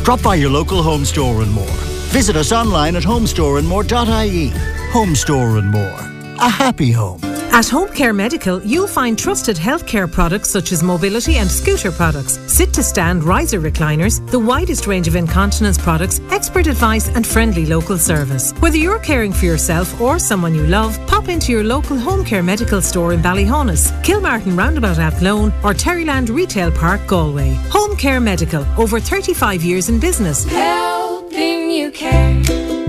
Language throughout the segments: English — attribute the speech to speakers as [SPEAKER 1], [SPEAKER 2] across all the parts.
[SPEAKER 1] Drop by your local Home Store and More. Visit us online at homestoreandmore.ie. Home Store and More. A happy home.
[SPEAKER 2] At Home Care Medical, you'll find trusted healthcare products such as mobility and scooter products, sit-to-stand riser recliners, the widest range of incontinence products, expert advice and friendly local service. Whether you're caring for yourself or someone you love, pop into your local Home Care Medical store in Ballyhonus, Kilmartin Roundabout Athlone or Terryland Retail Park, Galway. Home Care Medical, over 35 years in business.
[SPEAKER 3] Helping you care.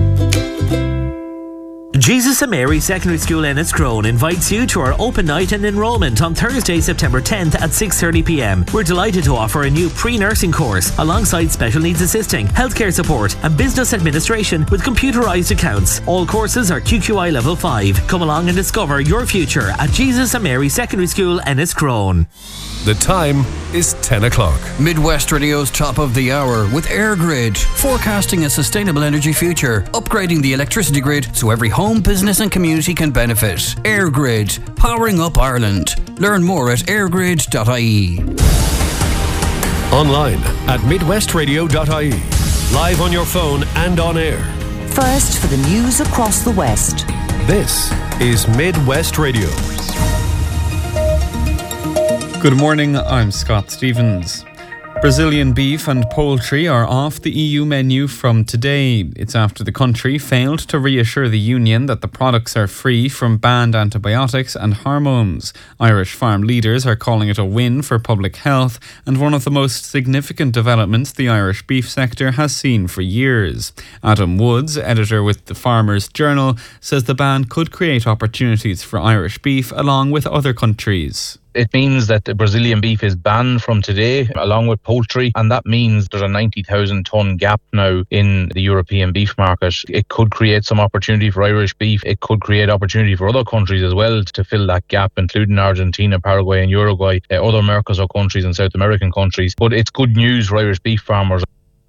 [SPEAKER 4] Jesus and Mary Secondary School Enniscrone invites you to our open night and enrolment on Thursday, September 10th at 6:30pm. We're delighted to offer a new pre-nursing course alongside special needs assisting, healthcare support and business administration with computerised accounts. All courses are QQI Level 5. Come along and discover your future at Jesus and Mary Secondary School Enniscrone.
[SPEAKER 5] The time is 10 o'clock.
[SPEAKER 6] Midwest Radio's top of the hour with EirGrid, forecasting a sustainable energy future, upgrading the electricity grid so every home, business and community can benefit. EirGrid, powering up Ireland. Learn more at airgrid.ie.
[SPEAKER 5] Online at midwestradio.ie. Live on your phone and on air.
[SPEAKER 7] First for the news across the West.
[SPEAKER 5] This is Midwest Radio.
[SPEAKER 8] Good morning, I'm Scott Stevens. Brazilian beef and poultry are off the EU menu from today. It's after the country failed to reassure the Union that the products are free from banned antibiotics and hormones. Irish farm leaders are calling it a win for public health and one of the most significant developments the Irish beef sector has seen for years. Adam Woods, editor with the Farmers Journal, says the ban could create opportunities for Irish beef along with other countries.
[SPEAKER 9] It means that the Brazilian beef is banned from today, along with poultry, and that means there's a 90,000 tonne gap now in the European beef market. It could create some opportunity for Irish beef. It could create opportunity for other countries as well to fill that gap, including Argentina, Paraguay and Uruguay, other Mercosur countries and South American countries. But it's good news for Irish beef farmers.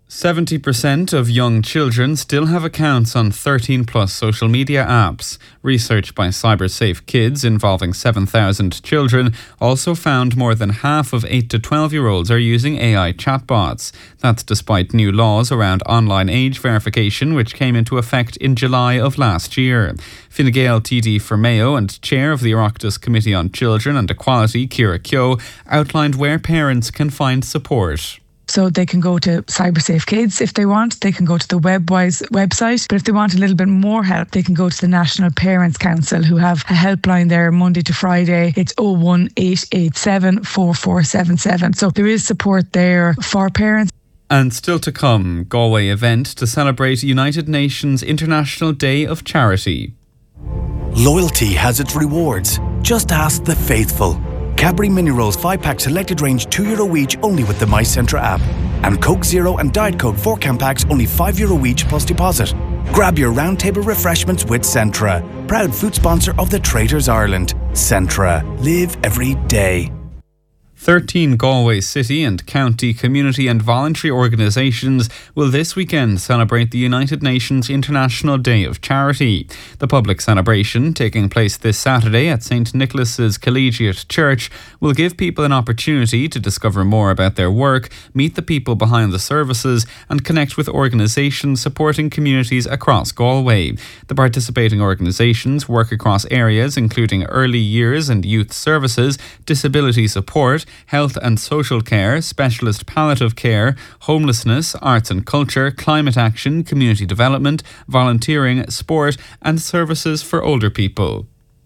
[SPEAKER 8] 70% of young children still have accounts on 13-plus social media apps. Research by CyberSafe Kids involving 7,000 children also found more than half of 8 to 12-year-olds are using AI chatbots. That's despite new laws around online age verification which came into effect in July of last year. Fine Gael TD for Mayo and chair of the Oireachtas Committee on Children and Equality, Ciara Keogh, outlined where parents can find support.
[SPEAKER 10] So they can go to CyberSafe Kids if they want. They can go to the WebWise website. But if they want a little bit more help, they can go to the National Parents Council, who have a helpline there Monday to Friday. It's 01887 4477. So there is support there for parents.
[SPEAKER 8] And still to come, Galway event to celebrate United Nations International Day of Charity.
[SPEAKER 11] Loyalty has its rewards. Just ask the faithful. Cadbury Mini Rolls 5-pack selected range €2 each only with the MyCentra app. And Coke Zero and Diet Coke 4-can packs only €5 each plus deposit. Grab your roundtable refreshments with Centra. Proud food sponsor of the Traitors Ireland. Centra. Live every day.
[SPEAKER 8] 13 Galway city and county community and voluntary organisations will this weekend celebrate the United Nations International Day of Charity. The public celebration, taking place this Saturday at St Nicholas's Collegiate Church, will give people an opportunity to discover more about their work, meet the people behind the services and connect with organisations supporting communities across Galway. The participating organisations work across areas including early years and youth services, disability support, health and social care, specialist palliative care, homelessness, arts and culture, climate action, community development, volunteering, sport and services for older people.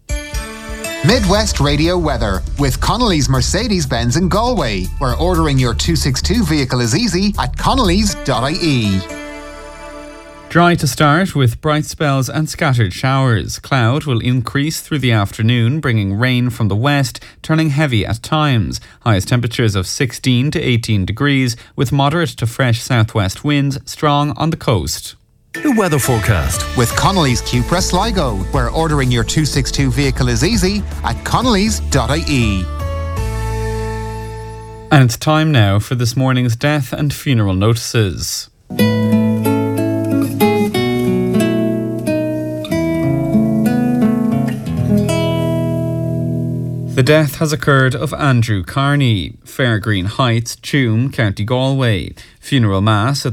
[SPEAKER 12] Midwest Radio weather with Connolly's Mercedes-Benz in Galway, where ordering your 262 vehicle is easy at connellys.ie.
[SPEAKER 8] Dry to start with bright spells and scattered showers. Cloud will increase through the afternoon, bringing rain from the west, turning heavy at times. Highest temperatures of 16 to 18 degrees, with moderate to fresh southwest winds, strong on the coast.
[SPEAKER 5] The weather forecast
[SPEAKER 12] with Connolly's Cupra Sligo, where ordering your 262 vehicle is easy at connellys.ie.
[SPEAKER 8] And it's time now for this morning's death and funeral notices. The death has occurred of Andrew Carney, Fairgreen Heights, Tuam, County Galway. Funeral Mass at